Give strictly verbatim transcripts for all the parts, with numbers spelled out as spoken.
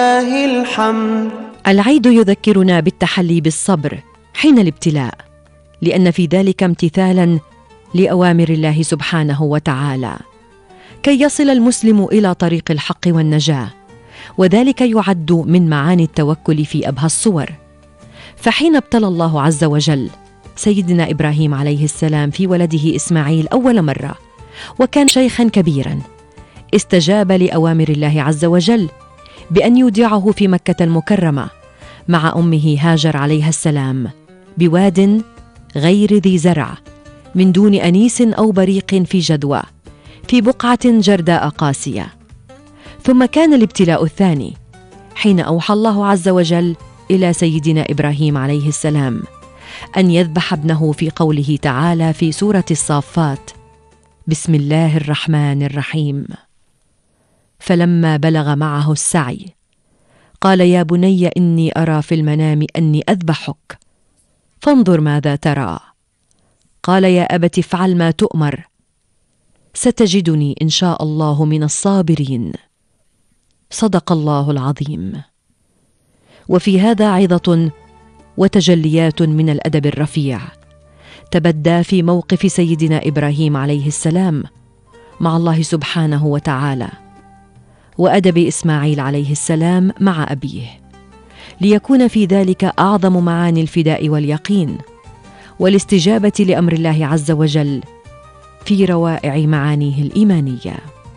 الحمد. العيد يذكرنا بالتحلي بالصبر حين الابتلاء، لأن في ذلك امتثالاً لأوامر الله سبحانه وتعالى كي يصل المسلم إلى طريق الحق والنجاة، وذلك يعد من معاني التوكل في أبهى الصور. فحين ابتلى الله عز وجل سيدنا إبراهيم عليه السلام في ولده إسماعيل أول مرة، وكان شيخاً كبيراً، استجاب لأوامر الله عز وجل بأن يودعه في مكة المكرمة مع أمه هاجر عليها السلام بواد غير ذي زرع، من دون أنيس أو بريق، في جدوى، في بقعة جرداء قاسية. ثم كان الابتلاء الثاني حين أوحى الله عز وجل إلى سيدنا إبراهيم عليه السلام أن يذبح ابنه، في قوله تعالى في سورة الصافات: بسم الله الرحمن الرحيم: فلما بلغ معه السعي قال يا بني إني أرى في المنام أني أذبحك فانظر ماذا ترى. قال يا أبت افعل ما تؤمر ستجدني إن شاء الله من الصابرين. صدق الله العظيم. وفي هذا عظة وتجليات من الأدب الرفيع تبدى في موقف سيدنا إبراهيم عليه السلام مع الله سبحانه وتعالى، وأدب إسماعيل عليه السلام مع أبيه، ليكون في ذلك أعظم معاني الفداء واليقين والاستجابة لأمر الله عز وجل في روائع معانيه الإيمانية.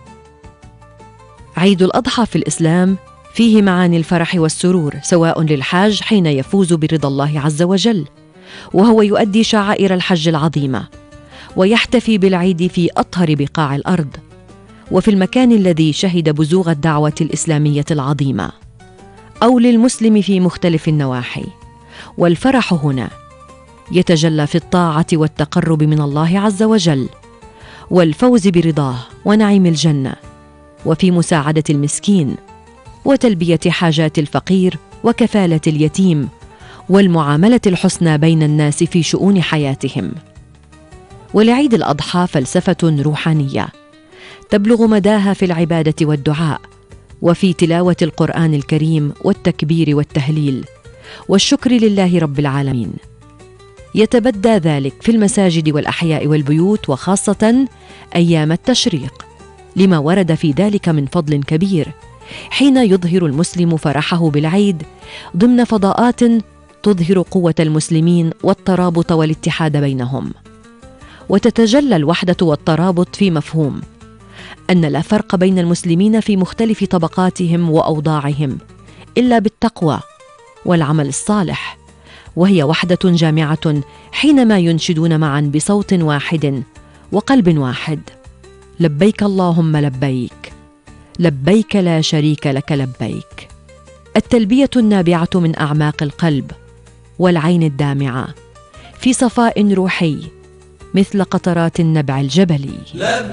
عيد الأضحى في الإسلام فيه معاني الفرح والسرور، سواء للحاج حين يفوز برضا الله عز وجل وهو يؤدي شعائر الحج العظيمة ويحتفي بالعيد في أطهر بقاع الأرض وفي المكان الذي شهد بزوغ الدعوة الإسلامية العظيمة، أو للمسلم في مختلف النواحي. والفرح هنا يتجلى في الطاعة والتقرب من الله عز وجل والفوز برضاه ونعيم الجنة، وفي مساعدة المسكين وتلبية حاجات الفقير وكفالة اليتيم والمعاملة الحسنى بين الناس في شؤون حياتهم. ولعيد الأضحى فلسفة روحانية تبلغ مداها في العبادة والدعاء، وفي تلاوة القرآن الكريم والتكبير والتهليل والشكر لله رب العالمين. يتبدى ذلك في المساجد والأحياء والبيوت، وخاصة أيام التشريق، لما ورد في ذلك من فضل كبير، حين يظهر المسلم فرحه بالعيد ضمن فضاءات تظهر قوة المسلمين والترابط والاتحاد بينهم. وتتجلى الوحدة والترابط في مفهوم أن لا فرق بين المسلمين في مختلف طبقاتهم وأوضاعهم إلا بالتقوى والعمل الصالح، وهي وحدة جامعة حينما ينشدون معا بصوت واحد وقلب واحد: لبيك اللهم لبيك، لبيك لا شريك لك لبيك. التلبية النابعة من أعماق القلب والعين الدامعة في صفاء روحي مثل قطرات النبع الجبلي.